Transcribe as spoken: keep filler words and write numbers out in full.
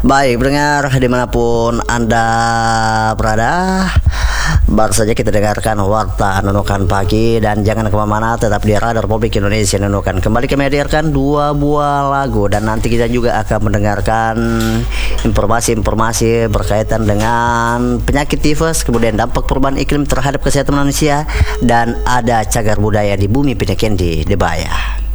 Baik, pendengar dimanapun Anda berada, baru saja kita dengarkan Warta Nunukan Pagi. Dan jangan kemana-mana, tetap di Radio Republik Indonesia Nunukan. Kembali kami hadirkan dua buah lagu, dan nanti kita juga akan mendengarkan informasi-informasi berkaitan dengan penyakit tifus, kemudian dampak perubahan iklim terhadap kesehatan manusia, dan ada cagar budaya di bumi Pindah Kendi Debaya.